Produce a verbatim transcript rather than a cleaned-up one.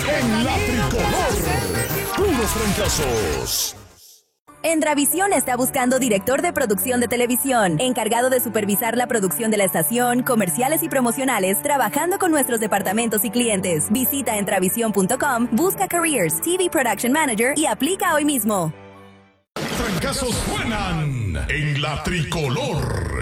en la tricolor. Puros fracasos. Endravisión está buscando director de producción de televisión, encargado de supervisar la producción de la estación, comerciales y promocionales, trabajando con nuestros departamentos y clientes. Visita endravisión punto com, busca Careers, T V Production Manager y aplica hoy mismo. Fracasos suenan en la tricolor.